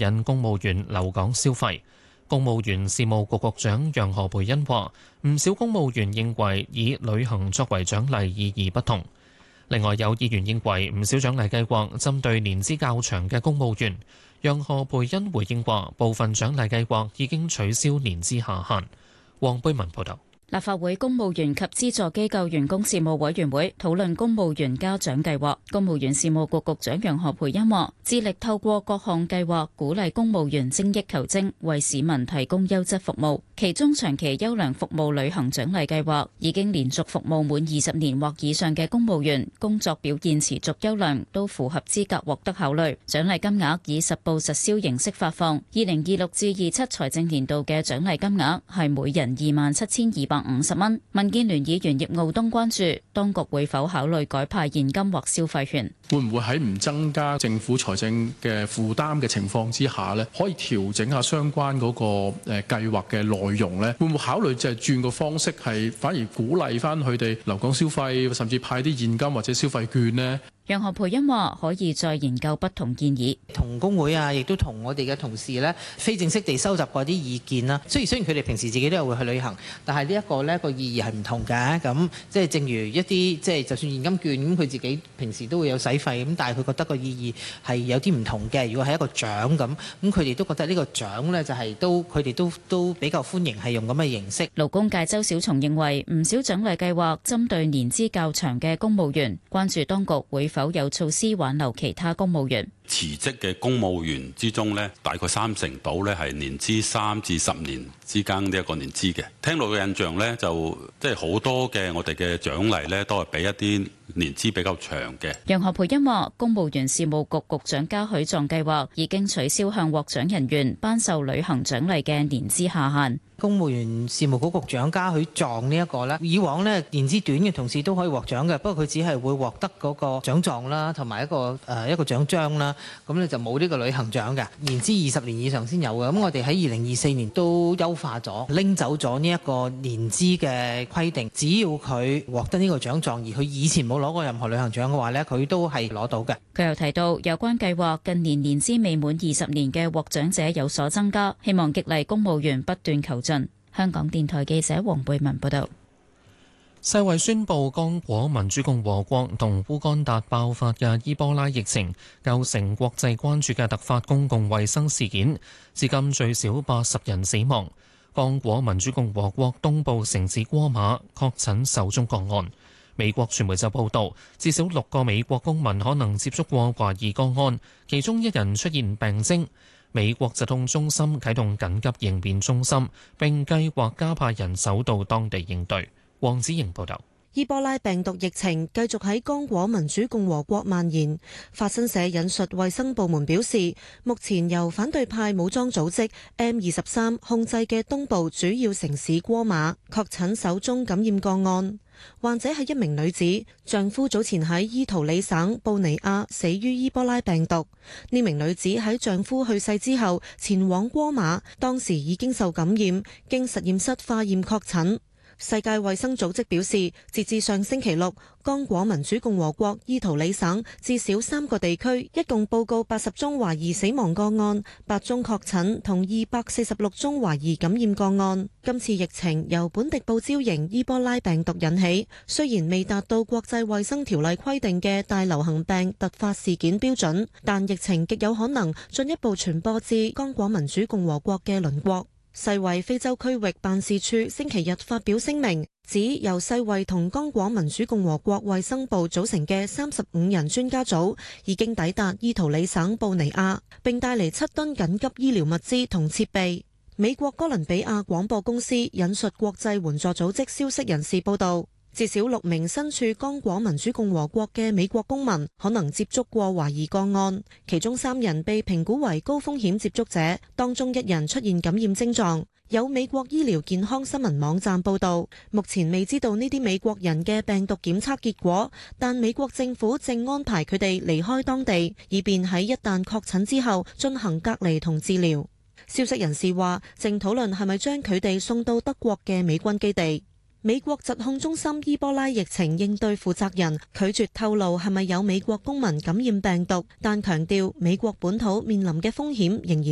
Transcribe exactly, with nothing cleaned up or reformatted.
引公務員留港消費。公務員事務局局長楊何蓓茵話：唔少公務員認為以旅行作為獎勵意義不同。另外有議員認為唔少獎勵計劃針對年資較長嘅公務員。楊何蓓茵回應話：部分獎勵計劃已經取消年資下限。黃貝文報道。 立法會公務員及資助機構員工事務委員會討論公務員嘉獎計劃。公務員事務局局長楊何蓓茵話：致力透過各項計劃鼓勵公務員精益求精，為市民提供優質服務。其中長期優良服務旅行獎勵計劃，已經連續服務滿二十年或以上嘅公務員，工作表現持續優良，都符合資格獲得考慮。獎勵金額以實報實銷形式發放。二零二六至二七財政年度嘅獎勵金額係每人二萬七千二百五十蚊。民建聯議員葉傲東關注當局會否考慮改派現金或消費券， 會唔會喺唔增加政府財政嘅負擔嘅情況之下呢，可以調整下相關嗰個誒計劃嘅內容呢？會唔會考慮就係轉個方式，係反而鼓勵翻佢哋留港消費，甚至派啲現金或者消費券呢？ 楊何蓓茵話：可以再研究不同建議， 同工會啊，亦都同我哋嘅同事呢，非正式地收集過啲意見啦。雖然雖然佢哋平時自己都有會去旅行，但係呢一個呢個意義係唔同嘅。咁即係正如一啲即係就算現金券咁，佢自己平時都會有使費咁，但係佢覺得個意義係有啲唔同嘅。如果係一個獎咁，咁佢哋都覺得呢個獎呢，就係都佢哋都都比較歡迎係用咁嘅形式。 勞工界周小松認為唔少獎勵計劃針對年資較長嘅公務員，關注當局會否有措施挽留其他公務員。 辭職嘅公務員之中呢，大概三成到呢係年資三至十年之間呢一個年資嘅。聽到嘅印象呢，就即係好多嘅我哋嘅獎勵呢，都係俾一啲年資比較長嘅。 楊何蓓茵話：公務員事務局局長嘉許狀計劃已經取消向獲獎人員頒授旅行獎勵嘅年資下限。 公務員事務局局長嘉許狀呢一個呢，以往呢年資短嘅同事都可以獲獎嘅，不過佢只係會獲得嗰個獎狀啦，同埋一個誒一個獎章啦，咁你就冇呢個旅行獎嘅，年資二十年以上先有嘅。咁我哋喺二零二四年都優化咗，拎走咗呢一個年資嘅規定，只要佢獲得呢個獎狀，而佢以前冇攞過任何旅行獎嘅話呢，佢都係攞到嘅。 佢又提到，有關計劃近年年資未滿二十年嘅獲獎者有所增加，希望激勵公務員不斷求進。香港電台記者黃貝文報道。 世衛宣布，剛果民主共和國同烏干達爆發嘅伊波拉疫情構成國際關注嘅突發公共衛生事件，至今最少八十人死亡。剛果民主共和國東部城市戈馬確診首宗個案。美國傳媒就報道，至少六個美國公民可能接觸過懷疑個案，其中一人出現病徵。美國疾控中心啟動緊急應變中心，並計劃加派人手到當地應對。黃子瑩報道。 伊波拉病毒疫情繼續喺剛果民主共和國蔓延。法新社引述衛生部門表示，目前由反對派武裝組織 M 二十三控制嘅東部主要城市戈馬確診首宗感染個案。患者係一名女子，丈夫早前喺伊圖里省布尼亞死於伊波拉病毒。呢名女子喺丈夫去世之後前往戈馬，當時已經受感染，經實驗室化驗確診。世界衛生組織表示，截至上星期六，剛果民主共和國伊圖里省至少三個地區一共報告八十宗懷疑死亡個案，八宗確診同二百四十六宗懷疑感染個案。今次疫情由本地報招型伊波拉病毒引起，雖然未達到國際衛生條例規定嘅大流行病突發事件標準，但疫情極有可能進一步傳播至剛果民主共和國嘅鄰國。世衛非洲區域辦事處星期日發表聲明，指由世衛同剛果民主共和國衛生部組成嘅三十五人專家組已經抵達伊圖里省布尼亞，並帶嚟七噸緊急醫療物資同設備。美國哥倫比亞廣播公司引述國際援助組織消息人士報道，至少六名身處剛果民主共和國嘅美國公民可能接觸過懷疑個案，其中三人被評估為高風險接觸者，當中一人出現感染症狀。有美國醫療健康新聞網站報道，目前未知道呢啲美國人嘅病毒檢測結果，但美國政府正安排佢哋離開當地，以便喺一旦確診之後進行隔離同治療。消息人士話，正討論係咪將佢哋送到德國嘅美軍基地。美國疾控中心伊波拉疫情應對負責人拒絕透露係咪有美國公民感染病毒，但強調美國本土面臨嘅風險仍然